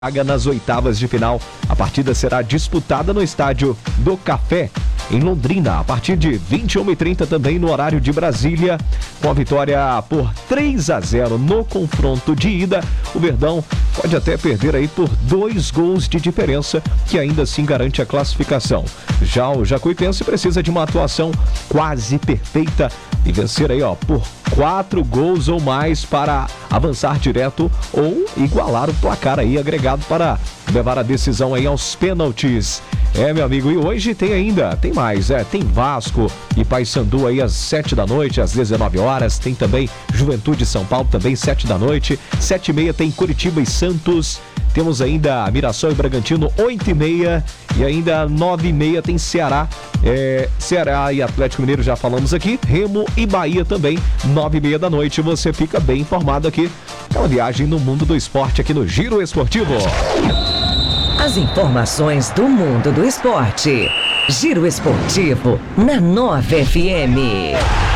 Vaga nas oitavas de final. A partida será disputada no estádio do Café, em Londrina, a partir de 21h30 também no horário de Brasília. Com a vitória por 3-0 no confronto de ida, o Verdão pode até perder aí por 2 gols de diferença, que ainda assim garante a classificação. Já o Jacuipense precisa de uma atuação quase perfeita e vencer aí, por 4 gols ou mais para avançar direto ou igualar o placar aí agregado para levar a decisão aí aos pênaltis. Meu amigo, e hoje tem mais, tem Vasco e Paysandu aí às 7 da noite, às 19 horas, tem também Juventude São Paulo também 7 da noite, 7h30 tem Curitiba e Santos, temos ainda Mirassol e Bragantino 8h30 e ainda 9h30 tem Ceará e Atlético Mineiro, já falamos aqui, Remo e Bahia também, 9h30 da noite, você fica bem informado aqui, é uma viagem no mundo do esporte aqui no Giro Esportivo. As informações do mundo do esporte. Giro Esportivo na 9 FM.